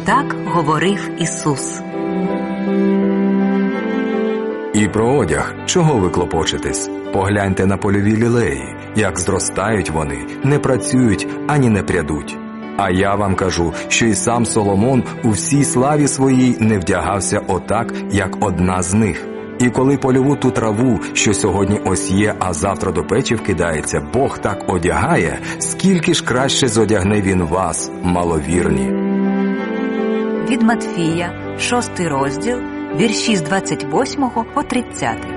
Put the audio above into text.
Так говорив Ісус. І про одяг, чого ви клопочетесь? Погляньте на польові лілеї, як зростають вони, не працюють, ані не прядуть. А я вам кажу, що і сам Соломон у всій славі своїй не вдягався отак, як одна з них. І коли польову ту траву, що сьогодні ось є, а завтра до печі вкидається, Бог так одягає, скільки ж краще зодягне Він вас, маловірні. Від Матфія, 6 розділ, вірші з 28 по 30.